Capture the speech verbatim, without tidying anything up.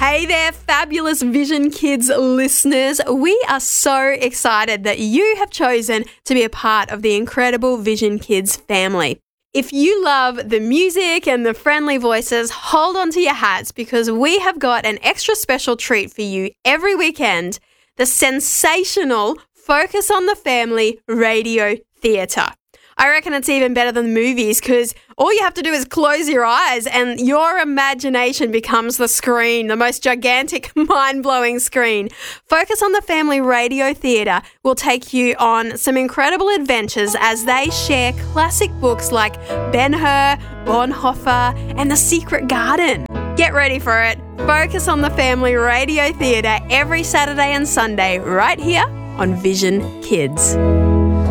Hey there, fabulous Vision Kids listeners. We are so excited that you have chosen to be a part of the incredible Vision Kids family. If you love the music and the friendly voices, hold on to your hats because we have got an extra special treat for you every weekend, the sensational Focus on the Family Radio Theatre. I reckon it's even better than the movies because all you have to do is close your eyes and your imagination becomes the screen, the most gigantic, mind-blowing screen. Focus on the Family Radio Theatre will take you on some incredible adventures as they share classic books like Ben-Hur, Bonhoeffer, and The Secret Garden. Get ready for it. Focus on the Family Radio Theatre every Saturday and Sunday right here on Vision Kids.